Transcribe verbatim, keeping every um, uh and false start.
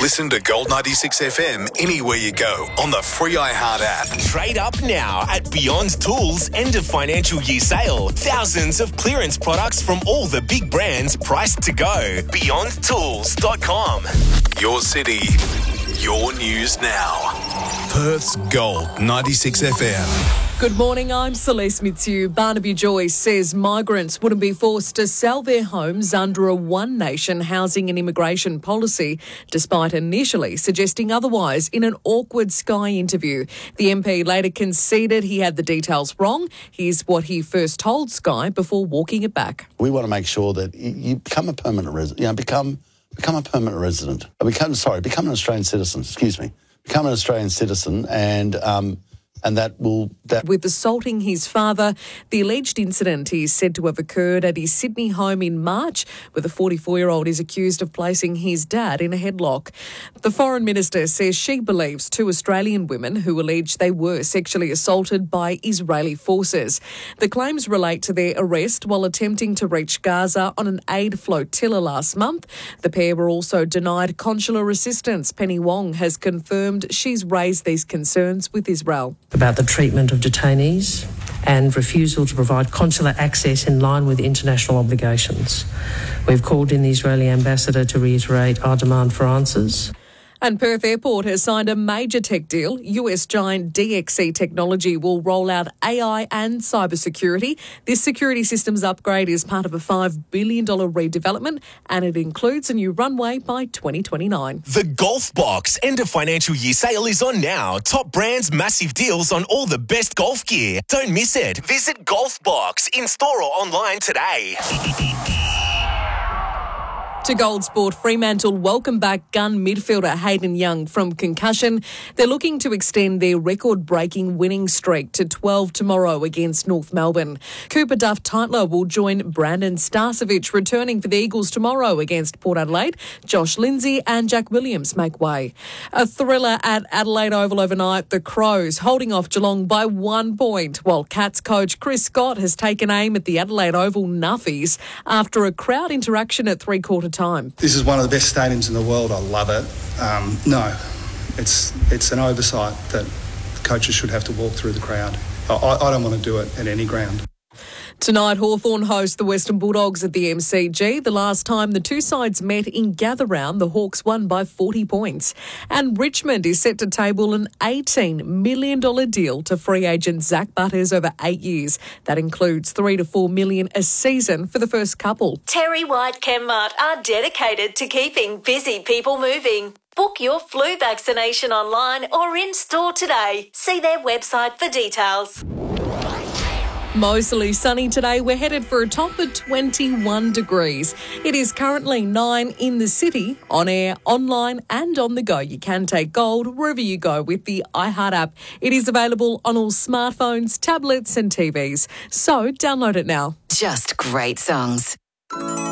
Listen to Gold ninety-six F M anywhere you go on the free iHeart app. Trade up now at Beyond Tools end of financial year sale. Thousands of clearance products from all the big brands priced to go. beyond tools dot com. Your city, your news now. Perth's Gold ninety-six F M. Good morning, I'm Celeste Mitsu. Barnaby Joyce says migrants wouldn't be forced to sell their homes under a One Nation housing and immigration policy, despite initially suggesting otherwise in an awkward Sky interview. The M P later conceded he had the details wrong. Here's what he first told Sky before walking it back. We want to make sure that you become a permanent resident, you know, become become a permanent resident. Become, sorry, become an Australian citizen, excuse me. Become an Australian citizen and... Um, And that will... That With assaulting his father, the alleged incident is said to have occurred at his Sydney home in March, where the forty-four-year-old is accused of placing his dad in a headlock. The Foreign Minister says she believes two Australian women who allege they were sexually assaulted by Israeli forces. The claims relate to their arrest while attempting to reach Gaza on an aid flotilla last month. The pair were also denied consular assistance. Penny Wong has confirmed she's raised these concerns with Israel. About the treatment of detainees and refusal to provide consular access in line with international obligations. We've called in the Israeli ambassador to reiterate our demand for answers. And Perth Airport has signed a major tech deal. U S giant D X C Technology will roll out A I and cybersecurity. This security systems upgrade is part of a five billion dollars redevelopment, and it includes a new runway by twenty twenty-nine. The Golf Box end of financial year sale is on now. Top brands, massive deals on all the best golf gear. Don't miss it. Visit Golf Box in store or online today. To Gold Sport, Fremantle welcome back gun midfielder Hayden Young from concussion. They're looking to extend their record-breaking winning streak to twelve tomorrow against North Melbourne. Cooper Duff-Tytler will join Brandon Starcevich returning for the Eagles tomorrow against Port Adelaide. Josh Lindsay and Jack Williams make way. A thriller at Adelaide Oval overnight. The Crows holding off Geelong by one point, while Cats coach Chris Scott has taken aim at the Adelaide Oval Nuffies after a crowd interaction at three-quarter time. This is one of the best stadiums in the world. I love it. Um, no, it's it's an oversight that coaches should have to walk through the crowd. I, I don't want to do it at any ground. Tonight, Hawthorn host the Western Bulldogs at the M C G. The last time the two sides met in Gather Round, the Hawks won by forty points. And Richmond is set to table an eighteen million dollars deal to free agent Zach Butters over eight years. That includes three to four million dollars a season for the first couple. Terry White Chemmart are dedicated to keeping busy people moving. Book your flu vaccination online or in store today. See their website for details. Mostly sunny today. We're headed for a top of twenty-one degrees. It is currently nine in the city, on air, online and on the go. You can take Gold wherever you go with the iHeart app. It is available on all smartphones, tablets and T Vs. So download it now. Just great songs.